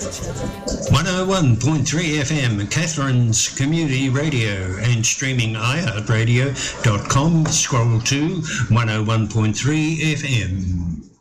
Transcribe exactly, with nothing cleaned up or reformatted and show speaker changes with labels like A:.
A: one oh one point three F M, Catherine's Community Radio, and streaming i heart radio dot com. Scroll to one oh one point three F M.